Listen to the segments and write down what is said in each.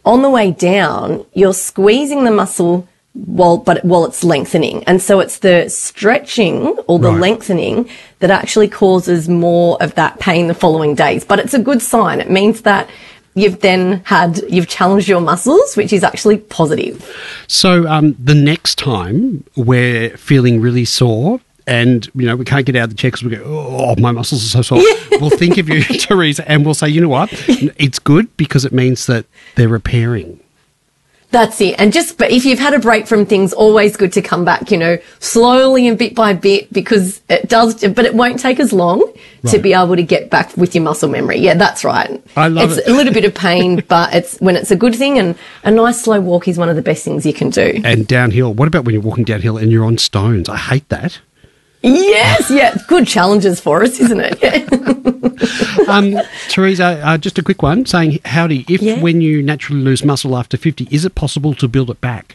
on the way down, you're squeezing the muscle while it's lengthening. And so it's the stretching or the lengthening that actually causes more of that pain the following days. But it's a good sign. It means that you've challenged your muscles, which is actually positive. So the next time we're feeling really sore and, we can't get out of the chair because we go, oh, my muscles are so sore, we'll think of you, Teresa, and we'll say, you know what, it's good because it means that they're repairing. That's it. And but if you've had a break from things, always good to come back, slowly and bit by bit, because it does, but it won't take as long to be able to get back with your muscle memory. Yeah, that's right. I love it. It's a little bit of pain, but when it's a good thing, and a nice slow walk is one of the best things you can do. And downhill. What about when you're walking downhill and you're on stones? I hate that. Yes, yeah, good challenges for us, isn't it? Yeah. Teresa, just a quick one, saying, howdy, when you naturally lose muscle after 50, is it possible to build it back?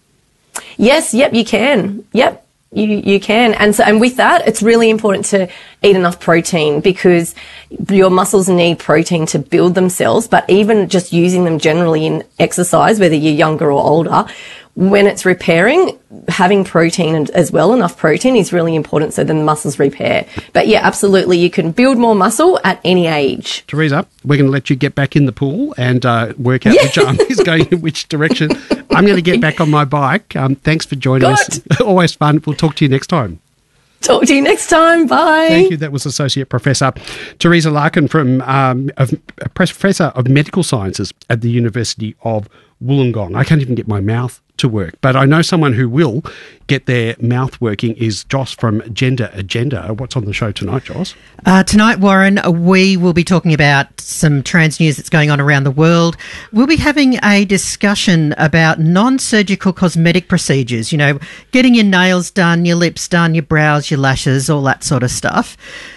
Yes, you can. Yep, you can. And with that, it's really important to eat enough protein because your muscles need protein to build themselves, but even just using them generally in exercise, whether you're younger or older, when it's repairing, having protein as well, enough protein is really important so then the muscles repair. But yeah, absolutely, you can build more muscle at any age. Teresa, we're going to let you get back in the pool and work out which arm is going in which direction. I'm going to get back on my bike. Thanks for joining us. Always fun. We'll talk to you next time. Talk to you next time. Bye. Thank you. That was Associate Professor Teresa Larkin Professor of Medical Sciences at the University of Wollongong. I can't even get my mouth to work, but I know someone who will get their mouth working is Joss from Gender Agenda. What's on the show tonight, Joss? Tonight, Warren, we will be talking about some trans news that's going on around the world. We'll be having a discussion about non-surgical cosmetic procedures, getting your nails done, your lips done, your brows, your lashes, all that sort of stuff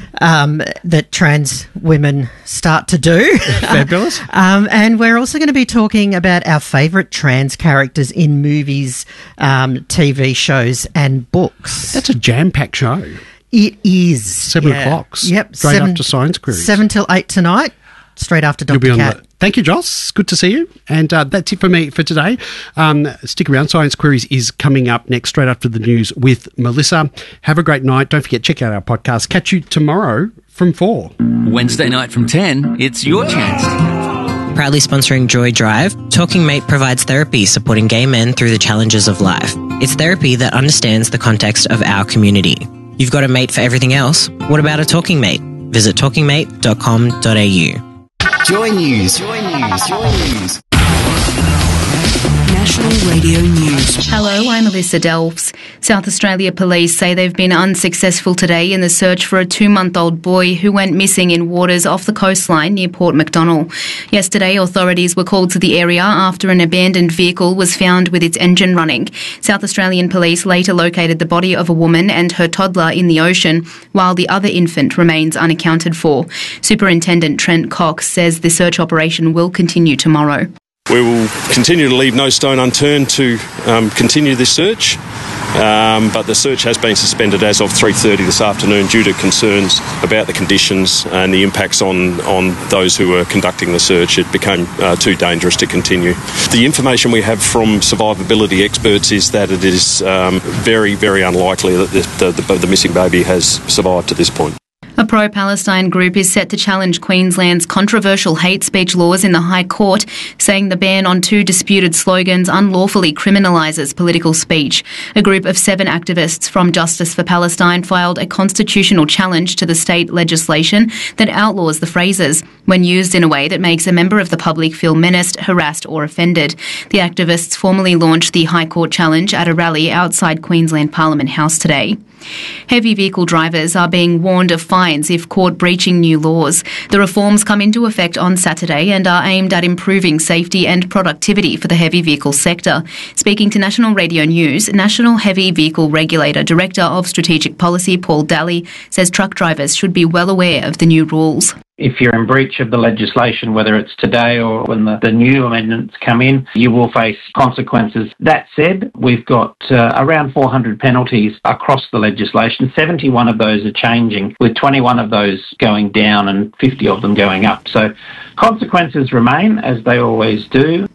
that trans women start to do. Fabulous. And we're also going to be talking about our favourite trans characters in movies, TV shows and books. That's a jam-packed show. It is. 7 o'clock. Yep. Straight after Science Queries. 7 till 8 tonight, straight after Dr. Cat. Thank you, Joss. Good to see you. And that's it for me for today. Stick around. Science Queries is coming up next, straight after the news with Melissa. Have a great night. Don't forget, check out our podcast. Catch you tomorrow from 4. Wednesday night from 10, it's your chance. Proudly sponsoring Joy Drive, Talking Mate provides therapy supporting gay men through the challenges of life. It's therapy that understands the context of our community. You've got a mate for everything else. What about a talking mate? Visit talkingmate.com.au. Joy News. National Radio News. Hello, I'm Alyssa Delves. South Australia Police say they've been unsuccessful today in the search for a 2-month-old boy who went missing in waters off the coastline near Port Macdonnell. Yesterday, authorities were called to the area after an abandoned vehicle was found with its engine running. South Australian Police later located the body of a woman and her toddler in the ocean, while the other infant remains unaccounted for. Superintendent Trent Cox says the search operation will continue tomorrow. We will continue to leave no stone unturned to continue this search, but the search has been suspended as of 3:30 this afternoon due to concerns about the conditions and the impacts on those who are conducting the search. It became too dangerous to continue. The information we have from survivability experts is that it is very, very unlikely that the missing baby has survived to this point. A pro-Palestine group is set to challenge Queensland's controversial hate speech laws in the High Court, saying the ban on 2 disputed slogans unlawfully criminalises political speech. A group of 7 activists from Justice for Palestine filed a constitutional challenge to the state legislation that outlaws the phrases when used in a way that makes a member of the public feel menaced, harassed or offended. The activists formally launched the High Court challenge at a rally outside Queensland Parliament House today. Heavy vehicle drivers are being warned of fines if caught breaching new laws. The reforms come into effect on Saturday and are aimed at improving safety and productivity for the heavy vehicle sector. Speaking to National Radio News, National Heavy Vehicle Regulator Director of Strategic Policy Paul Daly says truck drivers should be well aware of the new rules. If you're in breach of the legislation, whether it's today or when the new amendments come in, you will face consequences. That said, we've got around 400 penalties across the legislation. 71 of those are changing, with 21 of those going down and 50 of them going up. So consequences remain, as they always do.